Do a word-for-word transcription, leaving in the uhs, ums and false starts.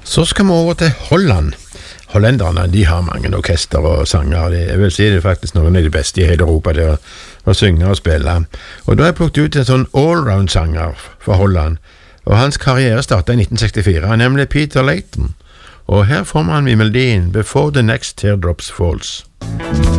Så skal vi over til Holland. Hollenderne, de har mange orkester og sanger. Jeg vil si det er faktisk noen av de beste i hele Europa til å, å synge og spille. Og da har jeg plukket ut en sånn allround-sanger for Holland. Og hans karriere startet i nitten sekstifire, nemlig Peter Layton. Og her får man melodien Before the Next Teardrops Falls.